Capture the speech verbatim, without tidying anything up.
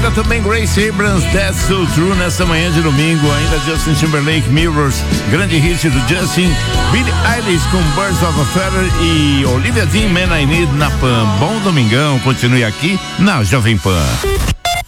Chega também Grace Abrams, That's So True, nessa manhã de domingo. Ainda Justin Timberlake, Mirrors, grande hit do Justin. Billie Eilish com Birds of a Feather e Olivia Dean, Man I Need na Pan. Bom domingão, continue aqui na Jovem Pan.